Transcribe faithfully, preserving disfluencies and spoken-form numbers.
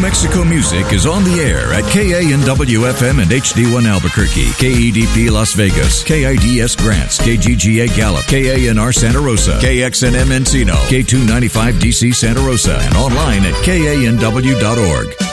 Mexico music is on the air at K A N W F M and H D one Albuquerque, K E D P Las Vegas, K I D S Grants, K G G A Gallup, K A N R Santa Rosa, K X N M Encino, K two ninety-five D C Santa Rosa, and online at K A N W dot org.